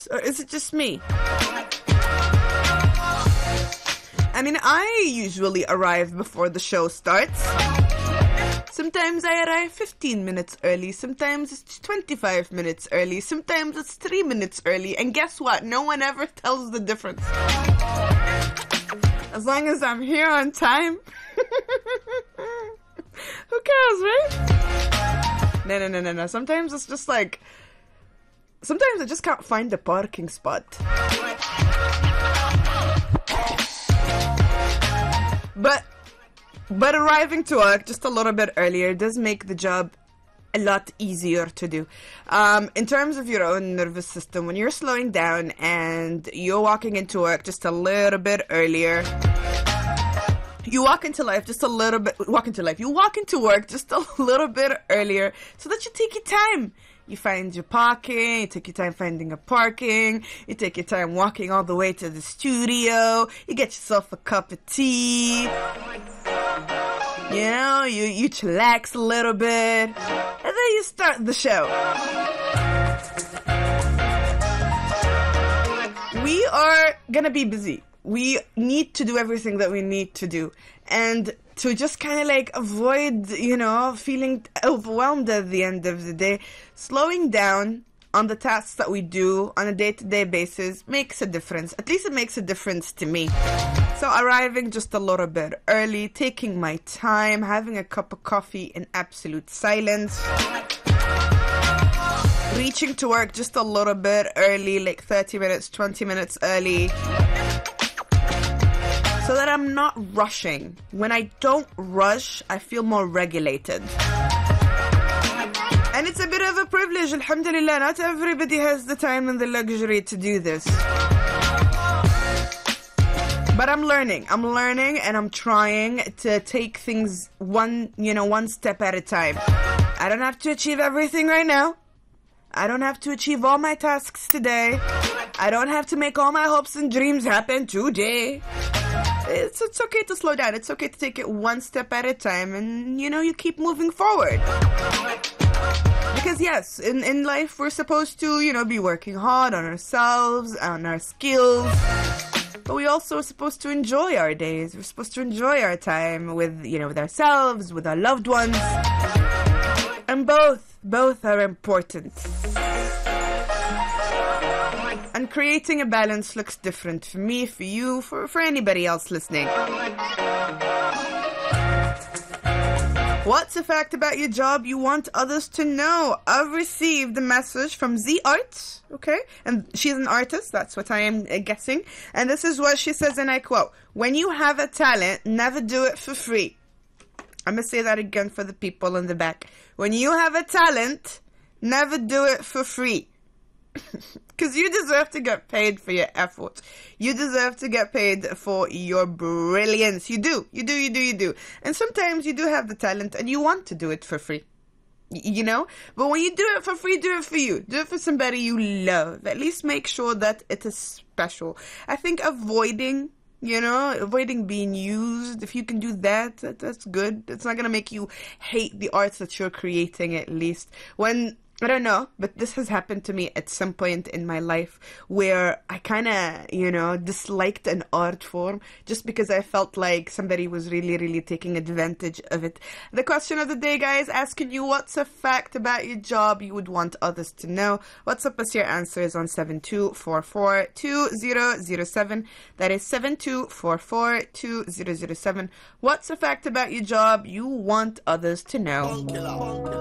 Or is it just me? I mean, I usually arrive before the show starts. Sometimes I arrive 15 minutes early, sometimes it's 25 minutes early, sometimes it's 3 minutes early, and guess what? No one ever tells the difference. As long as I'm here on time, who cares, right? No. Sometimes it's just like, sometimes I just can't find a parking spot. But arriving to work just a little bit earlier does make the job a lot easier to do. In terms of your own nervous system, when you're slowing down and you're walking into work just a little bit earlier, you walk into work just a little bit earlier so that you take your time. You find your parking, you take your time finding a parking, you take your time walking all the way to the studio, you get yourself a cup of tea, you know, you chillax a little bit, and then you start the show. We are gonna be busy. We need to do everything that we need to do. And to just kind of like avoid, you know, feeling overwhelmed at the end of the day, slowing down on the tasks that we do on a day-to-day basis makes a difference. At least it makes a difference to me. So arriving just a little bit early, taking my time, having a cup of coffee in absolute silence, reaching to work just a little bit early, like 30 minutes, 20 minutes early, so that I'm not rushing. When I don't rush, I feel more regulated. And it's a bit of a privilege, alhamdulillah. Not everybody has the time and the luxury to do this. But I'm learning and I'm trying to take things one step at a time. I don't have to achieve everything right now. I don't have to achieve all my tasks today. I don't have to make all my hopes and dreams happen today. It's okay to slow down. It's okay to take it one step at a time, and you keep moving forward. Because yes, in life we're supposed to, be working hard on ourselves, on our skills. But we also are supposed to enjoy our days. We're supposed to enjoy our time with ourselves, with our loved ones. And both are important. And creating a balance looks different for me, for you, for anybody else listening. What's a fact about your job you want others to know? I've received a message from Z Art, okay? And she's an artist, that's what I am guessing. And this is what she says, and I quote, "When you have a talent, never do it for free." I'm going to say that again for the people in the back. When you have a talent, never do it for free. Because you deserve to get paid for your efforts. You deserve to get paid for your brilliance. You do. And sometimes you do have the talent and you want to do it for free. But when you do it for free, do it for you. Do it for somebody you love. At least make sure that it is special. I think avoiding being used, if you can do that, that's good. It's not going to make you hate the arts that you're creating, at least. I don't know, but this has happened to me at some point in my life where I kind of, disliked an art form just because I felt like somebody was really, really taking advantage of it. The question of the day, guys, asking you, what's a fact about your job you would want others to know? WhatsApp us your answers on 7244-2007. That is 7244-2007. What's a fact about your job you want others to know?